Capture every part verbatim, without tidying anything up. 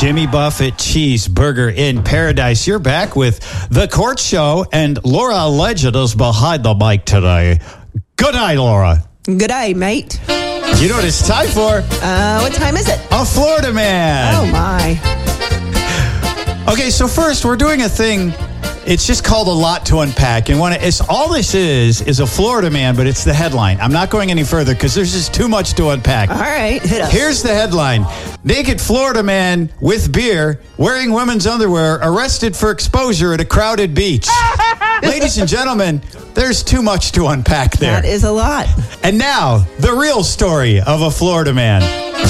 Jimmy Buffett Cheeseburger in Paradise. You're back with The Court Show, and Laura Legend is behind the mic today. Good night, Laura. Good day, mate. You know what it's time for? Uh, what time is it? A Florida Man. Oh, my. Okay, so first, we're doing a thing. It's just called A Lot to Unpack. And when it's all this is, is a Florida man, but it's the headline. I'm not going any further because there's just too much to unpack. All right, hit us. Here's the headline. Naked Florida man with beer, wearing women's underwear, arrested for exposure at a crowded beach. Ladies and gentlemen, there's too much to unpack there. That is a lot. And now, the real story of a Florida man.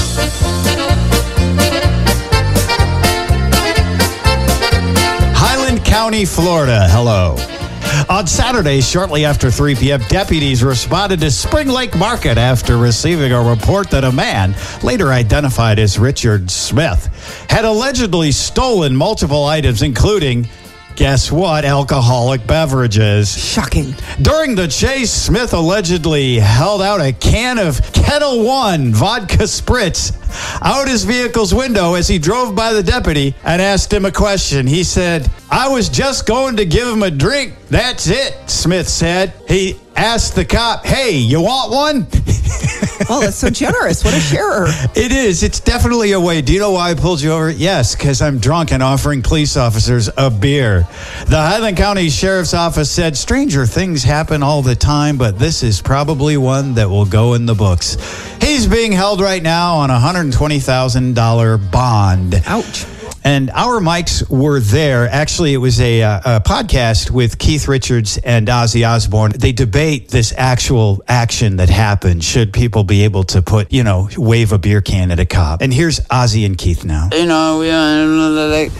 County, Florida. Hello. On Saturday, shortly after three p.m., deputies responded to Spring Lake Market after receiving a report that a man, later identified as Richard Smith, had allegedly stolen multiple items, including, guess what, alcoholic beverages. Shocking. During the chase, Smith allegedly held out a can of Kettle One vodka spritz out his vehicle's window as he drove by the deputy and asked him a question. He said, "I was just going to give him a drink. That's it," Smith said. He asked the cop, "Hey, you want one?" Oh, that's so generous. What a sharer. It is. It's definitely a way. Do you know why I pulled you over? Yes, because I'm drunk and offering police officers a beer. The Highland County Sheriff's Office said stranger things happen all the time, but this is probably one that will go in the books. He's being held right now on a one hundred twenty thousand dollars bond. Ouch. And our mics were there. Actually, it was a, uh, a podcast with Keith Richards and Ozzy Osbourne. They debate this actual action that happened. Should people be able to put, you know, wave a beer can at a cop? And here's Ozzy and Keith now. You know, we are like,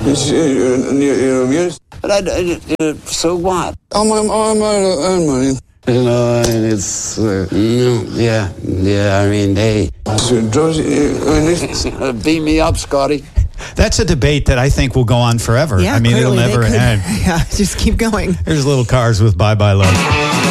but I, I, so what? I'm, I'm, I'm earn money. You know, and it's, uh, yeah, yeah, I mean, they beat me up, Scotty. That's a debate that I think will go on forever. Yeah, I mean, it'll clearly never they could- end. Yeah, just keep going. There's little cars with bye-bye love.